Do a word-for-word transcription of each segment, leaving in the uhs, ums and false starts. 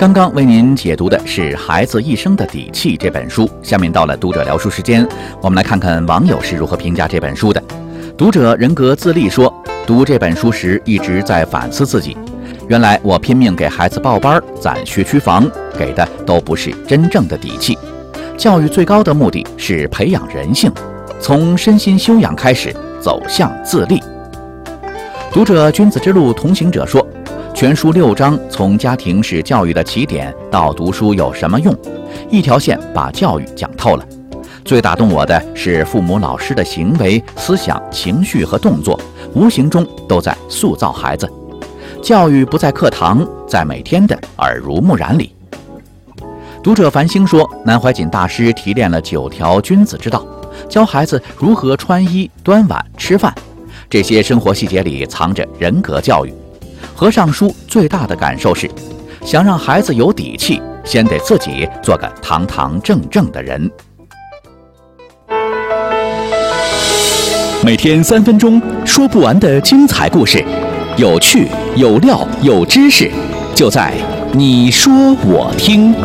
刚刚为您解读的是《孩子一生的底气》这本书，下面到了读者聊书时间，我们来看看网友是如何评价这本书的。读者人格自立说，读这本书时一直在反思自己，原来我拼命给孩子报班攒学区房，给的都不是真正的底气。教育最高的目的是培养人性，从身心修养开始走向自立。读者君子之路同行者说，全书六章从家庭是教育的起点到读书有什么用，一条线把教育讲透了。最打动我的是父母老师的行为、思想、情绪和动作，无形中都在塑造孩子。教育不在课堂，在每天的耳濡目染里。读者繁星说，南怀瑾大师提炼了九条君子之道，教孩子如何穿衣、端碗、吃饭，这些生活细节里藏着人格教育。合上书最大的感受是，想让孩子有底气，先得自己做个堂堂正正的人。 每天三分钟，说不完的精彩故事，有趣、有料、有知识，就在你说我听。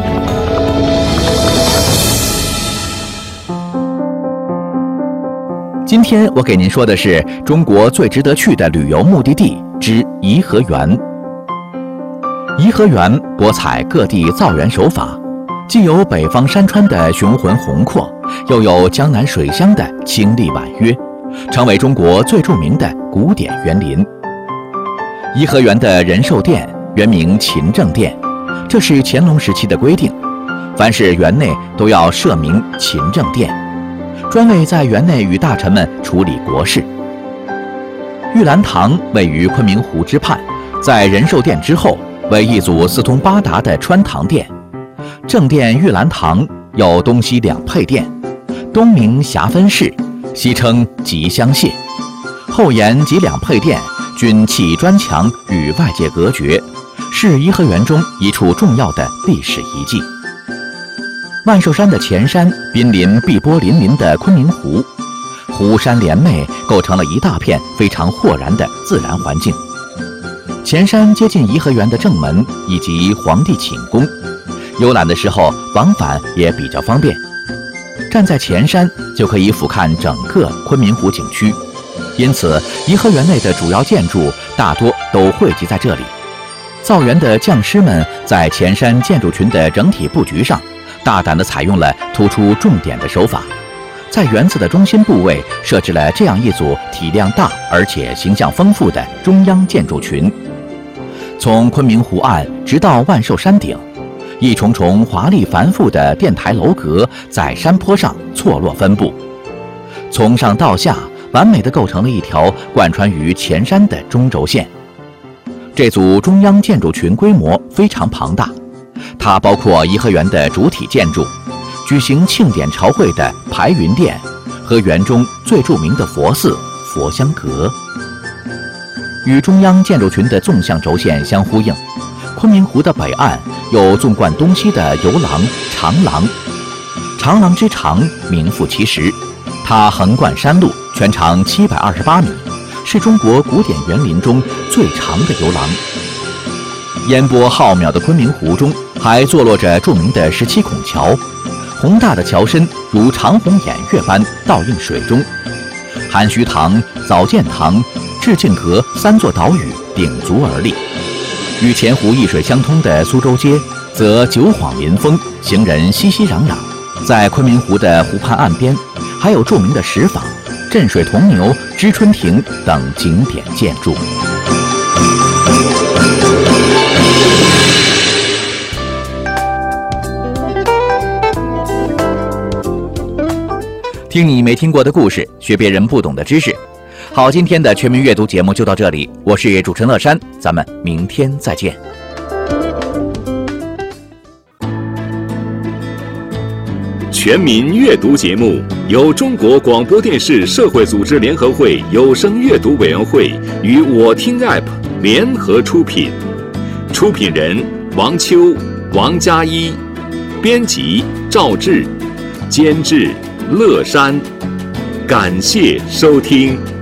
今天我给您说的是中国最值得去的旅游目的地之颐和园。颐和园博采各地造园手法，既有北方山川的雄浑宏阔，又有江南水乡的清丽婉约，成为中国最著名的古典园林。颐和园的仁寿殿原名勤政殿，这是乾隆时期的规定，凡是园内都要设名勤政殿，专为在园内与大臣们处理国事。玉兰堂位于昆明湖之畔，在仁寿殿之后，为一组四通八达的穿堂殿。正殿玉兰堂有东西两配殿，东名霞分室，西称吉祥榭，后檐及两配殿均砌砖墙与外界隔绝，是颐和园中一处重要的历史遗迹。万寿山的前山濒临碧波粼粼的昆明湖，湖山联袂构成了一大片非常豁然的自然环境。前山接近颐和园的正门以及皇帝寝宫，游览的时候往返也比较方便。站在前山就可以俯瞰整个昆明湖景区，因此颐和园内的主要建筑大多都汇集在这里。造园的匠师们在前山建筑群的整体布局上大胆地采用了突出重点的手法，在园子的中心部位设置了这样一组体量大而且形象丰富的中央建筑群。从昆明湖岸直到万寿山顶，一重重华丽繁复的殿台楼阁在山坡上错落分布，从上到下完美地构成了一条贯穿于前山的中轴线。这组中央建筑群规模非常庞大，它包括颐和园的主体建筑、举行庆典朝会的排云殿和园中最著名的佛寺佛香阁。与中央建筑群的纵向轴线相呼应，昆明湖的北岸有纵贯东西的游廊长廊。长廊之长名副其实，它横贯山路，全长七百二十八米，是中国古典园林中最长的游廊。烟波浩渺的昆明湖中还坐落着著名的十七孔桥，宏大的桥身如长虹偃月般倒映水中。含虚堂、藻建堂、致敬阁三座岛屿鼎足而立。与前湖一水相通的苏州街则九晃临风，行人熙熙攘攘。在昆明湖的湖畔岸边，还有著名的石坊、镇水铜牛、知春亭等景点建筑。听你没听过的故事，学别人不懂的知识。好，今天的全民阅读节目就到这里，我是主持人乐山，咱们明天再见。 全民阅读节目由中国广播电视社会组织联合会有声阅读委员会与我听 App 联合出品，出品人王秋、王佳一，编辑赵志，监制乐山。感谢收听。